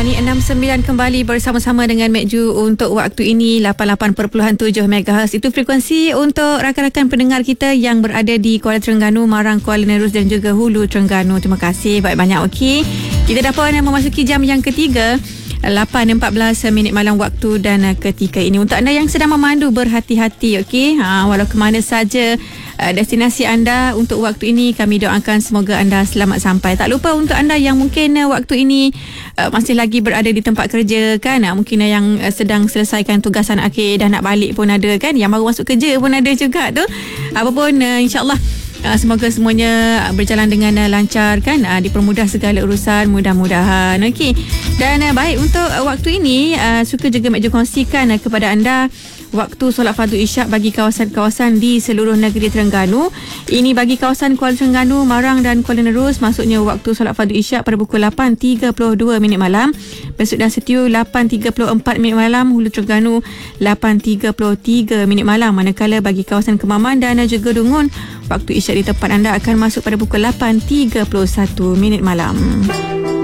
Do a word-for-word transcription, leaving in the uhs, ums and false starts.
Ni enam sembilan kembali bersama-sama dengan Mek Ju untuk waktu ini lapan puluh lapan perpuluhan tujuh megahertz. Itu frekuensi untuk rakan-rakan pendengar kita yang berada di Kuala Terengganu, Marang, Kuala Nerus dan juga Hulu Terengganu. Terima kasih banyak-banyak. Okey, kita dah pun memasuki jam yang ketiga, lapan empat belas minit malam waktu dan ketika ini. Untuk anda yang sedang memandu, berhati-hati, okey. Ha, walau ke mana saja uh, destinasi anda untuk waktu ini, kami doakan semoga anda selamat sampai. Tak lupa untuk anda yang mungkin uh, waktu ini uh, masih lagi berada di tempat kerja kan, uh, mungkin uh, yang uh, sedang selesaikan tugasan akhir, dah nak balik pun ada kan, yang baru masuk kerja pun ada juga tu. Apapun uh, insya-Allah Uh, semoga semuanya berjalan dengan uh, lancar kan, uh, dipermudah segala urusan mudah-mudahan. Okey. Dan uh, baik untuk uh, waktu ini uh, suka juga Mek Ju kongsikan uh, kepada anda waktu solat fardu isyak bagi kawasan-kawasan di seluruh negeri Terengganu. Ini bagi kawasan Kuala Terengganu, Marang dan Kuala Nerus, maksudnya waktu solat fardu isyak pada pukul lapan tiga puluh dua minit malam. Besut dan Setiu lapan tiga puluh empat minit malam, Hulu Terengganu lapan tiga puluh tiga minit malam. Manakala bagi kawasan Kemaman dan juga Dungun, waktu isyak di tempat anda akan masuk pada pukul lapan tiga puluh satu minit malam.